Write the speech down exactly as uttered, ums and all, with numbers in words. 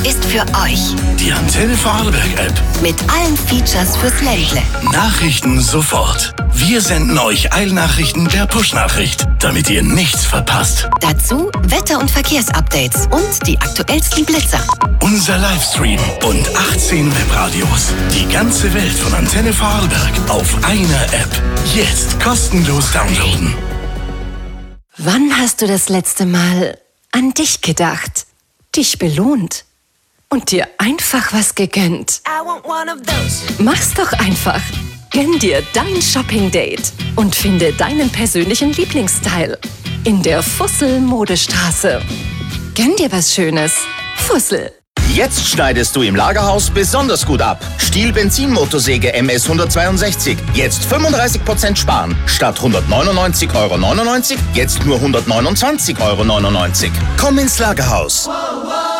ist für euch. Die Antenne Vorarlberg-App. Mit allen Features fürs Ländle. Nachrichten sofort. Wir senden euch Eilnachrichten per Push-Nachricht, damit ihr nichts verpasst. Dazu Wetter- und Verkehrsupdates und die aktuellsten Blitzer. Unser Livestream und achtzehn Webradios. Die ganze Welt von Antenne Vorarlberg auf einer App. Jetzt kostenlos downloaden. Wann hast du das letzte Mal an dich gedacht, dich belohnt und dir einfach was gegönnt? Mach's doch einfach. Gönn dir dein Shopping-Date und finde deinen persönlichen Lieblingstyle in der Fussel-Modestraße. Gönn dir was Schönes. Fussel. Jetzt schneidest du im Lagerhaus besonders gut ab. Stihl Benzinmotorsäge M S hundertzweiundsechzig. Jetzt fünfunddreißig Prozent sparen. Statt hundertneunundneunzig Euro neunundneunzig, jetzt nur hundertneunundzwanzig Euro neunundneunzig. Komm ins Lagerhaus.